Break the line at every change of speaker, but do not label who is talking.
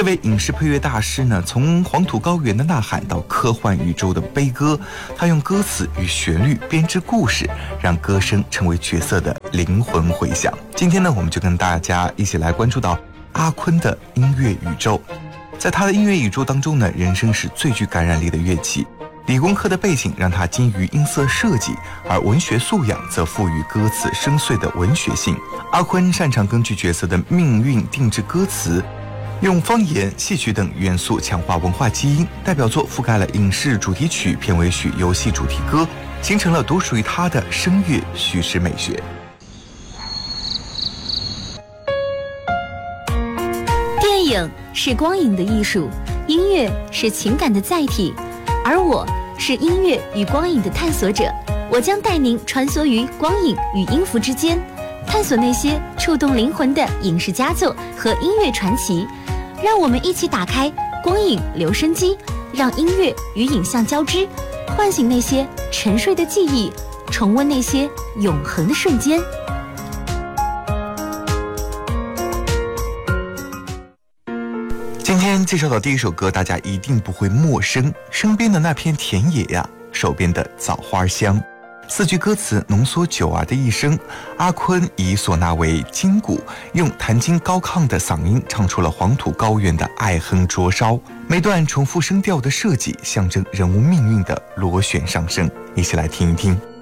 位影视配乐大师呢，从黄土高原的呐喊到科幻宇宙的悲歌，他用歌词与旋律编织故事，让歌声成为角色的灵魂回响。今天呢，我们就跟大家一起来关注到阿坤的音乐宇宙。在他的音乐宇宙当中呢，人声是最具感染力的乐器。理工科的背景让他精于音色设计，而文学素养则赋予歌词深邃的文学性。阿坤擅长根据角色的命运定制歌词，用方言、戏曲等元素强化文化基因，代表作覆盖了影视主题曲、片尾曲、游戏主题歌，形成了独属于他的声乐叙事美学。
电影是光影的艺术，音乐是情感的载体，而我是音乐与光影的探索者。我将带您穿梭于光影与音符之间，探索那些触动灵魂的影视佳作和音乐传奇。让我们一起打开光影留声机，让音乐与影像交织，唤醒那些沉睡的记忆，重温那些永恒的瞬间。
今天介绍的第一首歌，大家一定不会陌生，身边的那片田野呀，手边的枣花香。4句歌词浓缩九儿的一生，阿坤以唢呐为筋骨，用弹筋高亢的嗓音唱出了黄土高原的爱恨灼烧。每段重复声调的设计，象征人物命运的螺旋上升。一起来听一听。